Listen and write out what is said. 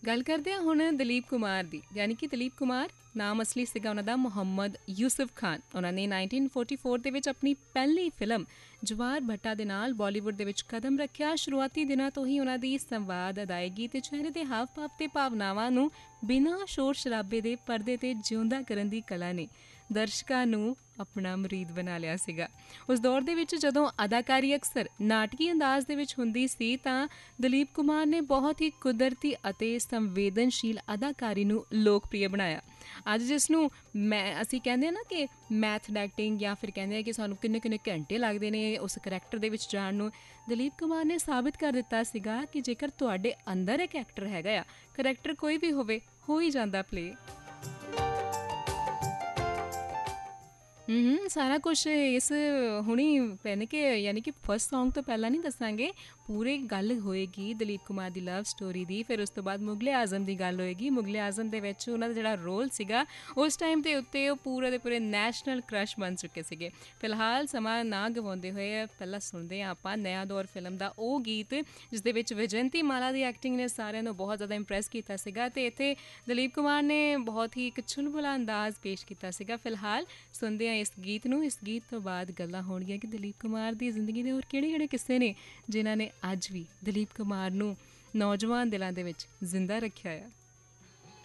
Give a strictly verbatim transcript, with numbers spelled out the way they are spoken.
ਗੱਲ ਕਰਦੇ ਹਾਂ ਹੁਣ ਦਲੀਪ ਕੁਮਾਰ ਦੀ, ਯਾਨੀ ਕਿ ਦਲੀਪ ਕੁਮਾਰ ਨਾਮ ਅਸਲੀ ਸੀਗਾ ਉਹਨਾਂ ਦਾ ਮੁਹੰਮਦ ਯੂਸਫ ਖਾਨ। ਉਹਨਾਂ ਨੇ ਨਾਈਨਟੀਨ ਫੋਰਟੀ ਫੋਰ ਦੇ ਵਿੱਚ ਆਪਣੀ ਪਹਿਲੀ ਫਿਲਮ ਜਵਾਰ ਭੱਟਾ ਦੇ ਨਾਲ ਬਾਲੀਵੁੱਡ ਦੇ ਵਿੱਚ ਕਦਮ ਰੱਖਿਆ। ਸ਼ੁਰੂਆਤੀ ਦਿਨਾਂ ਤੋਂ ਹੀ ਉਹਨਾਂ ਦੀ ਸੰਵਾਦ, ਅਦਾਇਗੀ ਤੇ ਚਿਹਰੇ ਦੇ ਹਾਵ ਭਾਵ ਤੇ ਭਾਵਨਾਵਾਂ ਨੂੰ ਬਿਨਾਂ ਸ਼ੋਰ ਸ਼ਰਾਬੇ ਦੇ ਪਰਦੇ ਤੇ ਜਿਉਂਦਾ ਕਰਨ ਦੀ ਕਲਾ ਨੇ ਦਰਸ਼ਕਾਂ ਨੂੰ ਆਪਣਾ ਮੁਰੀਦ ਬਣਾ ਲਿਆ ਸੀਗਾ। ਉਸ ਦੌਰ ਦੇ ਵਿੱਚ ਜਦੋਂ ਅਦਾਕਾਰੀ ਅਕਸਰ ਨਾਟਕੀ ਅੰਦਾਜ਼ ਦੇ ਵਿੱਚ ਹੁੰਦੀ ਸੀ ਤਾਂ ਦਲੀਪ ਕੁਮਾਰ ਨੇ ਬਹੁਤ ਹੀ ਕੁਦਰਤੀ ਅਤੇ ਸੰਵੇਦਨਸ਼ੀਲ ਅਦਾਕਾਰੀ ਨੂੰ ਲੋਕਪ੍ਰਿਯ ਬਣਾਇਆ। ਅੱਜ ਜਿਸ ਨੂੰ ਮੈਂ ਅਸੀਂ ਕਹਿੰਦੇ ਹਾਂ ਨਾ ਕਿ ਮੈਥਡ ਐਕਟਿੰਗ, ਜਾਂ ਫਿਰ ਕਹਿੰਦੇ ਆ ਕਿ ਸਾਨੂੰ ਕਿੰਨੇ ਕਿੰਨੇ ਘੰਟੇ ਲੱਗਦੇ ਨੇ ਉਸ ਕਰੈਕਟਰ ਦੇ ਵਿੱਚ ਜਾਣ ਨੂੰ, ਦਲੀਪ ਕੁਮਾਰ ਨੇ ਸਾਬਿਤ ਕਰ ਦਿੱਤਾ ਸੀਗਾ ਕਿ ਜੇਕਰ ਤੁਹਾਡੇ ਅੰਦਰ ਇੱਕ ਐਕਟਰ ਹੈਗਾ ਆ, ਕਰੈਕਟਰ ਕੋਈ ਵੀ ਹੋਵੇ, ਹੋ ਹੀ ਜਾਂਦਾ ਪਲੇ। ਹੂੰ ਸਾਰਾ ਕੁਛ ਇਸ ਹੁਣੀ ਪੈਨ ਕਿ ਯਾਨੀ ਕਿ ਫਸਟ ਸੌਂਗ ਤੋਂ ਪਹਿਲਾਂ ਨਹੀਂ ਦੱਸਾਂਗੇ, ਪੂਰੀ ਗੱਲ ਹੋਏਗੀ ਦਲੀਪ ਕੁਮਾਰ ਦੀ ਲਵ ਸਟੋਰੀ ਦੀ। ਫਿਰ ਉਸ ਤੋਂ ਬਾਅਦ ਮੁਗਲੇ ਆਜ਼ਮ ਦੀ ਗੱਲ ਹੋਏਗੀ। ਮੁਗਲੇ ਆਜ਼ਮ ਦੇ ਵਿੱਚ ਉਹਨਾਂ ਦਾ ਜਿਹੜਾ ਰੋਲ ਸੀਗਾ ਉਸ ਟਾਈਮ ਦੇ ਉੱਤੇ ਉਹ ਪੂਰੇ ਦੇ ਪੂਰੇ ਨੈਸ਼ਨਲ ਕ੍ਰਸ਼ ਬਣ ਚੁੱਕੇ ਸੀਗੇ। ਫਿਲਹਾਲ ਸਮਾਂ ਨਾ ਗਵਾਉਂਦੇ ਹੋਏ ਪਹਿਲਾਂ ਸੁਣਦੇ ਹਾਂ ਆਪਾਂ ਨਇਆ ਦੌਰ ਫਿਲਮ ਦਾ ਉਹ ਗੀਤ ਜਿਸ ਦੇ ਵਿੱਚ ਵਿਜੰਤੀ ਮਾਲਾ ਦੀ ਐਕਟਿੰਗ ਨੇ ਸਾਰਿਆਂ ਨੂੰ ਬਹੁਤ ਜ਼ਿਆਦਾ ਇੰਪਰੈਸ ਕੀਤਾ ਸੀਗਾ ਅਤੇ ਇੱਥੇ ਦਲੀਪ ਕੁਮਾਰ ਨੇ ਬਹੁਤ ਹੀ ਇੱਕ ਚੁਲਬੁਲਾ ਅੰਦਾਜ਼ ਪੇਸ਼ ਕੀਤਾ ਸੀਗਾ। ਫਿਲਹਾਲ ਸੁਣਦੇ ਹਾਂ ਇਸ ਗੀਤ ਨੂੰ। ਇਸ ਗੀਤ ਤੋਂ ਬਾਅਦ ਗੱਲਾਂ ਹੋਣਗੀਆਂ ਕਿ ਦਲੀਪ ਕੁਮਾਰ ਦੀ ਜ਼ਿੰਦਗੀ ਦੇ ਹੋਰ ਕਿਹੜੇ ਕਿਹੜੇ ਕਿੱਸੇ ਨੇ ਜਿਨ੍ਹਾਂ ਨੇ ਅੱਜ ਵੀ ਦਲੀਪ ਕੁਮਾਰ ਨੂੰ ਨੌਜਵਾਨ ਦਿਲਾਂ ਦੇ ਵਿੱਚ ਜ਼ਿੰਦਾ ਰੱਖਿਆ ਆ।